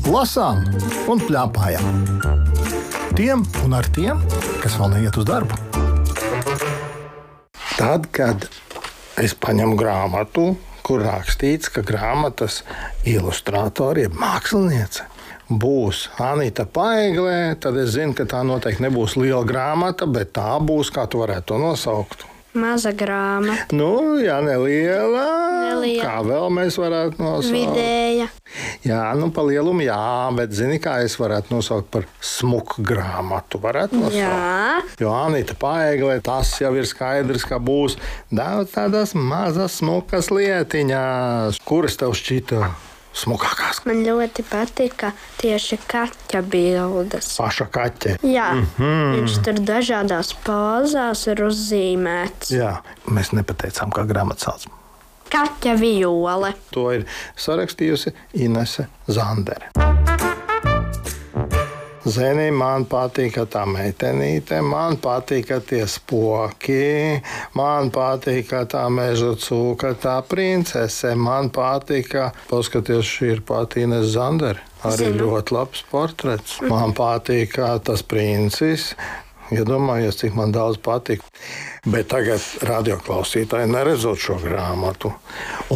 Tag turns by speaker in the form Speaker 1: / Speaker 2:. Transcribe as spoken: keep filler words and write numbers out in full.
Speaker 1: lasām un plēpājām. Tiem un ar tiem, kas vēl neiet uz darbu. Tad, kad es paņemu grāmatu, kur rakstīts, ka grāmatas ilustrātori, jeb māksliniece, būs Anita Paiglē, tad es zinu, ka tā noteikti nebūs liela grāmata, bet tā būs, kā tu varētu to nosaukt.
Speaker 2: Maza grāmata.
Speaker 1: Nu, jā, neliela.
Speaker 2: Neliela.
Speaker 1: Kā vēl mēs varētu nosaukt?
Speaker 2: Vidēja.
Speaker 1: Jā, nu, pa lielumu jā, bet zini, kā es varētu nosaukt par smuku grāmatu? Varētu nosaukt.
Speaker 2: Jā.
Speaker 1: Jo Anita Paiglē, tas jau ir skaidrs, ka būs daudz tādas mazas smukas lietiņas. Kuras tev šķita smukākās?
Speaker 2: Man ļoti patika tieši kaķa bildes.
Speaker 1: Paša kaķe.
Speaker 2: Jā,
Speaker 1: Mhm.
Speaker 2: viņš tur dažādās pozās ir uzzīmēts.
Speaker 1: Jā, mēs nepateicām, kā grāmata sauc.
Speaker 2: Kaķa viole.
Speaker 1: To ir sarakstījusi Inese Zandere. Zini, man patīk tā meitenīte, man patīk tie spoki, man patīk tā meža cūka, tā princese, man patīk, paskaties, šī ir pati Inese Zandere. Arī
Speaker 2: Zinu.
Speaker 1: ļoti labs portrets. Man patīk tas princis. Iedomājies, cik man daudz patīk. Bet tagad radioklausītāji neredzot šo grāmatu